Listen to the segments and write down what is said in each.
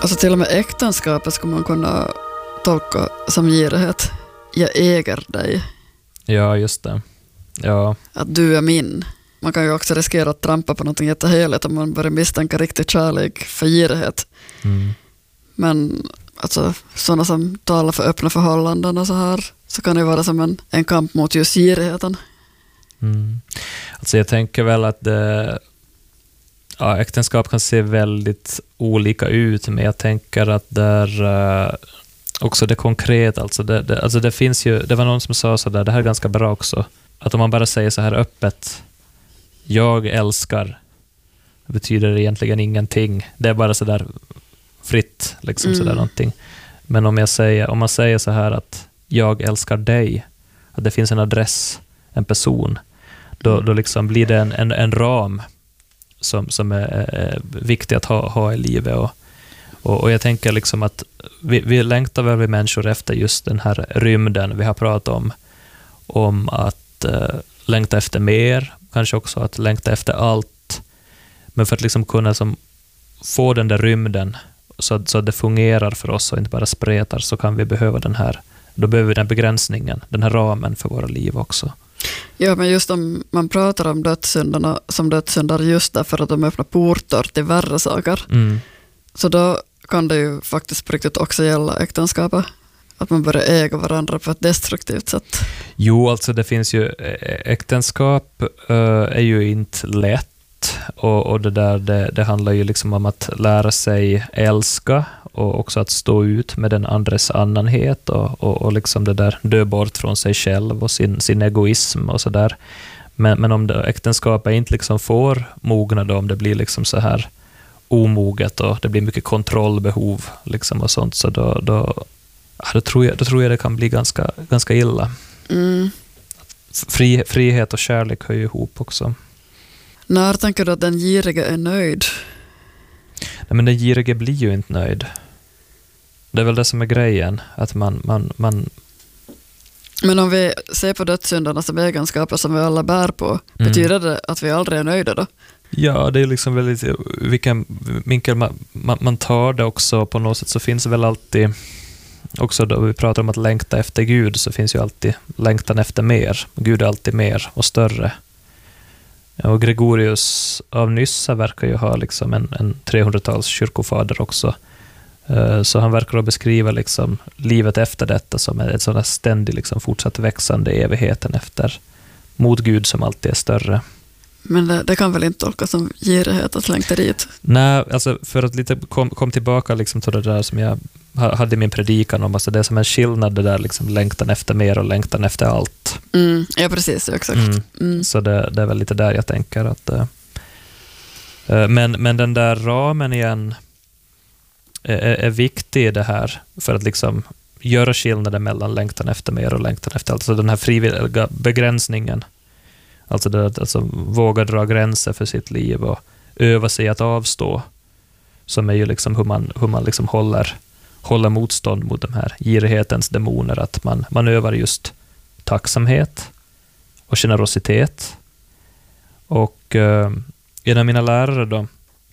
Alltså till och med äktenskapet skulle man kunna tolka som girighet. Jag äger dig. Ja, just det. Ja. Att du är min. Man kan ju också riskera att trampa på någonting jätteheligt om man börjar misstänka riktig kärlek för girighet. Mm. Men alltså, sådana som talar för öppna förhållanden och så här, så kan det vara som en kamp mot just girigheten. Mm. Alltså jag tänker väl att äktenskap kan se väldigt olika ut, men jag tänker att där också det konkret, alltså det finns ju, det var någon som sa så där, det här är ganska bra också, att om man bara säger så här öppet, jag älskar, det betyder egentligen ingenting, det är bara så där fritt liksom, så där någonting. Men om man säger så här att jag älskar dig, att det finns en adress, en person, då liksom blir det en ram som är viktig att ha i livet. Och jag tänker liksom att vi längtar väl, vi människor, efter just den här rymden vi har pratat om att längta efter mer, kanske också att längta efter allt. Men för att liksom kunna få den där rymden så att det fungerar för oss och inte bara spretar, så kan vi behöva då behöver vi den begränsningen, den här ramen för våra liv också. Ja, men just om man pratar om dödssyndarna som dödssyndar just därför att de öppnar portar till värre saker. Så då kan det ju faktiskt på riktigt också gälla äktenskapet. Att man börjar äga varandra på ett destruktivt sätt. Jo, alltså det finns ju, äktenskap är ju inte lätt. Och det handlar ju liksom om att lära sig älska och också att stå ut med den andres annanhet och liksom det där dö bort från sig själv och sin egoism och sådär. Men om äktenskapet inte liksom får mogna då, om det blir liksom så här omoget och det blir mycket kontrollbehov liksom och sånt, så då tror jag det kan bli ganska illa. Frihet och kärlek hör ju ihop också. När tänker du att den girige är nöjd? Nej, men den girige blir ju inte nöjd. Det är väl det som är grejen, att man... Men om vi ser på dödssyndarna som egenskaper som vi alla bär på, betyder det att vi aldrig är nöjda då? Ja, det är liksom väldigt, vilken vinkel man tar det också. På något sätt så finns väl alltid, också då vi pratar om att längta efter Gud, så finns ju alltid längtan efter mer. Gud är alltid mer och större. Och Gregorius av Nyssa verkar ju ha liksom en 300-tals kyrkofader också. Så han verkar att beskriva liksom livet efter detta som ett sådant ständigt liksom fortsatt växande evigheten efter mot Gud som alltid är större. Men det kan väl inte tolkas som girighet att längta dit? Nej, alltså för att lite kom tillbaka liksom till det där som jag hade i min predikan om, alltså det är som en skillnad, det där liksom längtan efter mer och längtan efter allt. Ja, precis, exakt. Så det är väl lite där jag tänker att men den där ramen igen är viktig i det här, för att liksom göra skillnaden mellan längtan efter mer och längtan efter allt. Så den här frivilliga begränsningen, alltså det att våga dra gränser för sitt liv och öva sig att avstå, som är ju liksom hur man liksom håller motstånd mot de här girighetens demoner, att man övar just tacksamhet och generositet. Och en av mina lärare då,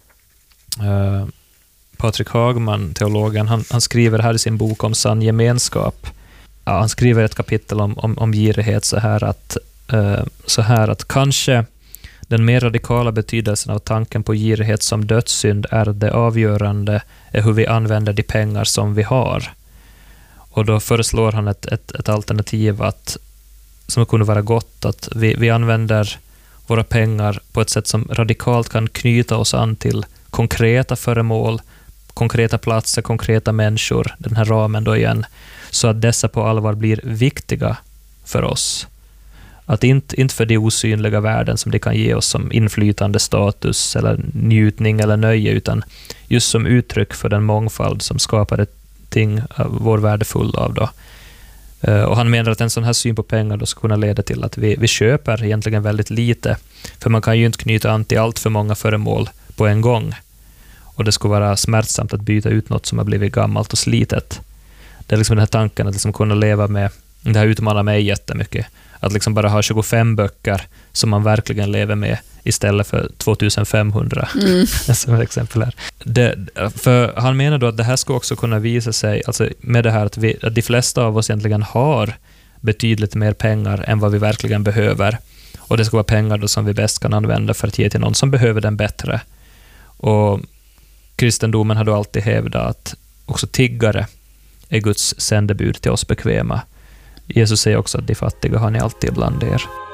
Patrik Hagman, teologen, han skriver här i sin bok om sann gemenskap. Ja, han skriver ett kapitel om girighet så här att kanske den mer radikala betydelsen av tanken på girighet som dödssynd är det avgörande är hur vi använder de pengar som vi har. Och då föreslår han ett alternativ som kunde vara gott, att vi använder våra pengar på ett sätt som radikalt kan knyta oss an till konkreta föremål, konkreta platser, konkreta människor, den här ramen då igen, så att dessa på allvar blir viktiga för oss. Att inte för de osynliga värden som det kan ge oss som inflytande, status eller njutning eller nöje, utan just som uttryck för den mångfald som skapar ett ting vår värdefull av då. Och han menar att en sån här syn på pengar då ska kunna leda till att vi köper egentligen väldigt lite, för man kan ju inte knyta an till allt för många föremål på en gång. Och det skulle vara smärtsamt att byta ut något som har blivit gammalt och slitet. Det är liksom den här tanken att liksom kunna leva med, det här utmanar mig jättemycket, att liksom bara ha 25 böcker som man verkligen lever med istället för 2500 som ett exempel här. För han menar då att det här ska också kunna visa sig, alltså med det här att de flesta av oss egentligen har betydligt mer pengar än vad vi verkligen behöver, och det ska vara pengar då som vi bäst kan använda för att ge till någon som behöver den bättre. Och kristendomen har då alltid hävdat att också tiggare är Guds sändebud till oss bekväma. Jesus säger också att de fattiga har ni alltid bland er.